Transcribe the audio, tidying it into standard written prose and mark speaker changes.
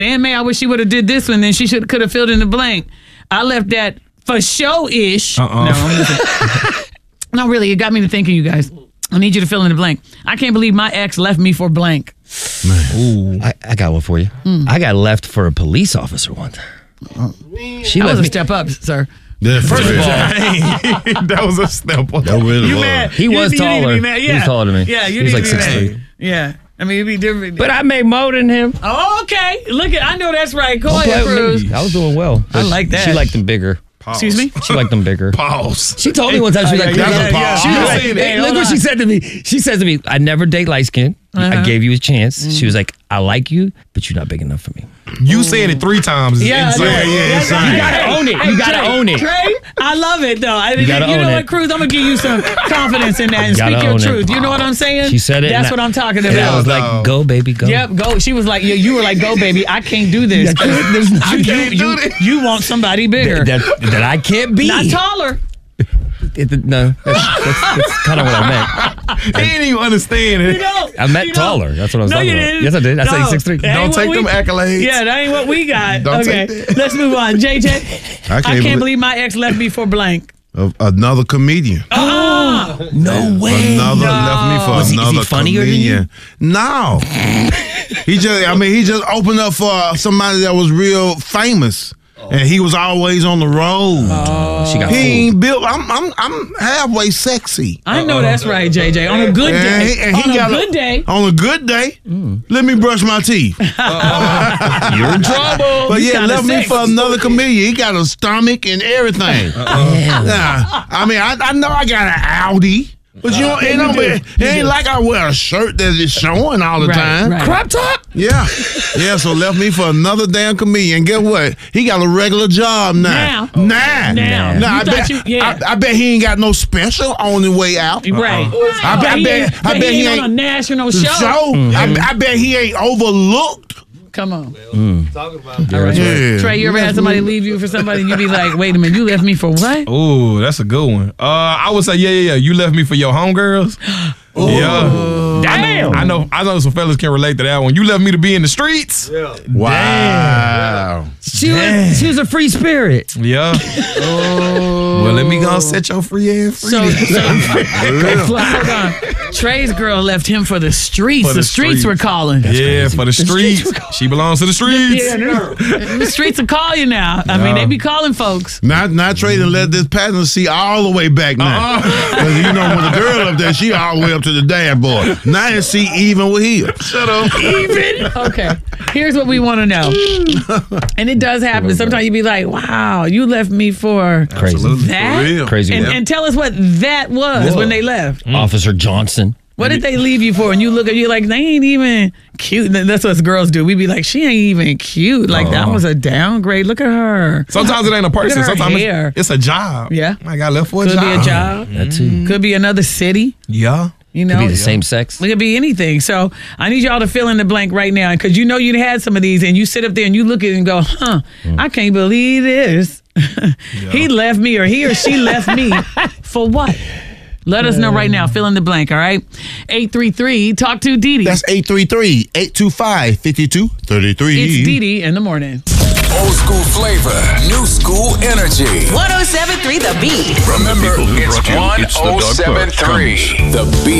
Speaker 1: And May, I wish she would have did this one. Then she could have filled in the blank. I left that for show-ish. No, I'm listening. No, really, it got me to thinking, you guys. I need you to fill in the blank. I can't believe my ex left me for blank.
Speaker 2: Ooh. I got one for you. I got left for a police officer once.
Speaker 1: She was a step up, sir.
Speaker 3: Yeah,
Speaker 2: First of all,
Speaker 4: that was a step up.
Speaker 3: that really
Speaker 1: You
Speaker 3: was.
Speaker 1: mad?
Speaker 2: he was taller.
Speaker 1: Yeah.
Speaker 2: He was taller than me.
Speaker 1: Yeah, you
Speaker 2: he was
Speaker 1: need
Speaker 2: like
Speaker 1: to be
Speaker 2: 6'3".
Speaker 1: mad. Yeah. I mean, it'd be different.
Speaker 2: But I made more than him.
Speaker 1: Oh, okay. Look at, I know that's right. Go
Speaker 2: Don't play
Speaker 1: ahead,
Speaker 2: with
Speaker 1: Cruz.
Speaker 2: me. I was doing well.
Speaker 1: I like that.
Speaker 2: She liked them bigger.
Speaker 4: Pause.
Speaker 1: Excuse me?
Speaker 2: She liked them bigger.
Speaker 4: Pause.
Speaker 2: She told me one time, she was like,
Speaker 4: She was like,
Speaker 2: hey, look what she said to me. She says to me, I never date light skin. I gave you a chance. She was like, I like you, but you're not big enough for me.
Speaker 4: You saying it 3 times is insane.
Speaker 2: You gotta own it. You gotta own it.
Speaker 1: Trey, I love it, though. You
Speaker 2: gotta
Speaker 1: know
Speaker 2: own
Speaker 1: what,
Speaker 2: it.
Speaker 1: Cruz? I'm going to give you some confidence in that and
Speaker 2: gotta
Speaker 1: speak your
Speaker 2: own it.
Speaker 1: truth. You know what I'm saying?
Speaker 2: She said it.
Speaker 1: That's what I'm talking about.
Speaker 2: And I was like, go, baby, go.
Speaker 1: Yep, go. She was like, you were like, go, baby. I can't do this. You want somebody bigger.
Speaker 2: That I can't be.
Speaker 1: Not taller.
Speaker 2: No, that's kind of what I meant.
Speaker 4: He didn't even understand it.
Speaker 2: I meant taller. That's what I was talking about.
Speaker 1: Didn't.
Speaker 2: Yes, I did. I said 6'3".
Speaker 1: That
Speaker 4: Don't
Speaker 1: ain't
Speaker 4: take
Speaker 1: what
Speaker 4: them accolades.
Speaker 1: Yeah, that ain't what we got.
Speaker 4: Don't
Speaker 1: okay,
Speaker 4: take that.
Speaker 1: let's move on. JJ, I can't believe my ex left me for blank.
Speaker 3: Another comedian.
Speaker 2: No way.
Speaker 3: Another left me for
Speaker 2: Is he
Speaker 3: another
Speaker 2: funnier than you?
Speaker 3: comedian. No. he just opened up for somebody that was real famous. And he was always on the road.
Speaker 2: She got
Speaker 3: He
Speaker 2: fooled.
Speaker 3: ain't built. I'm halfway sexy.
Speaker 1: I know that's right, JJ. On a good day.
Speaker 3: And he
Speaker 1: On a
Speaker 3: got
Speaker 1: good day.
Speaker 3: On a good day, let me brush my teeth.
Speaker 2: You're in trouble.
Speaker 3: But yeah,
Speaker 1: kinda
Speaker 3: left me
Speaker 1: sick.
Speaker 3: for another comedian. He got a stomach and everything. Yeah. I mean, I know I got an Audi. But you know, it ain't like I wear a shirt that is showing all the time.
Speaker 1: Right.
Speaker 2: Crop top?
Speaker 3: Yeah. Yeah, so left me for another damn comedian. Guess what? He got a regular job now.
Speaker 1: Now.
Speaker 3: I
Speaker 1: You thought
Speaker 3: bet, I bet he ain't got no special on the way out.
Speaker 1: Right.
Speaker 3: I bet he
Speaker 1: ain't
Speaker 3: ain't
Speaker 1: on a national show.
Speaker 3: I bet he ain't overlooked.
Speaker 1: Come on.
Speaker 2: Talking about
Speaker 1: All right.
Speaker 3: Yeah.
Speaker 1: Trey, you ever had somebody leave you for somebody and you be like, wait a minute, you left me for what?
Speaker 4: Ooh, that's a good one. I would say, yeah. You left me for your homegirls. Yeah.
Speaker 1: Damn.
Speaker 4: I know some fellas can relate to that one. You left me to be in the streets.
Speaker 3: Yeah. Wow.
Speaker 2: She was a free spirit.
Speaker 4: Yeah. Well, let me go set your free ass free.
Speaker 1: So hold on. Trey's girl left him for the streets.
Speaker 4: For
Speaker 1: the
Speaker 4: the
Speaker 1: streets were
Speaker 4: streets.
Speaker 1: calling.
Speaker 4: Yeah, for the streets. She belongs to the streets.
Speaker 1: Yeah, the streets will call you now. I mean, they be calling folks.
Speaker 3: Not Trey and let this passenger see all the way back now. Because you know when the girl up there, she all the way up to the dashboard. Now you see even with him. Shut up.
Speaker 1: Even? Okay. Here's what we want to know. And it does happen. Sometimes you be like, wow, you left me for
Speaker 2: Crazy.
Speaker 1: that?
Speaker 3: For real.
Speaker 2: Crazy.
Speaker 1: And tell us what that was when they left.
Speaker 2: Officer Johnson.
Speaker 1: What did they leave you for? And you look at you like, they ain't even cute. That's what us girls do. We be like, she ain't even cute. Like, that was a downgrade. Look at her.
Speaker 4: Sometimes it ain't a person.
Speaker 1: Look at her
Speaker 4: Sometimes
Speaker 1: hair.
Speaker 4: it's a job.
Speaker 1: Yeah.
Speaker 4: I got left for a
Speaker 1: Could
Speaker 4: job.
Speaker 1: be a job.
Speaker 2: That too.
Speaker 1: Could be another city.
Speaker 4: Yeah.
Speaker 1: You know,
Speaker 2: Could be the same sex.
Speaker 1: It could be anything. So I need y'all to fill in the blank right now, because you know you had some of these, and you sit up there and you look at it and go, I can't believe this. He left me, or he or she left me for what? Let us know right now. Fill in the blank, all right? 833 Talk to Didi.
Speaker 3: That's 833-825-5233.
Speaker 1: It's Didi in the morning.
Speaker 5: Old school flavor, new school energy.
Speaker 6: 107.3 The Beat.
Speaker 5: Remember,
Speaker 7: People who
Speaker 5: it's
Speaker 7: brought you It's the Doug Park
Speaker 5: 1073 The Beat.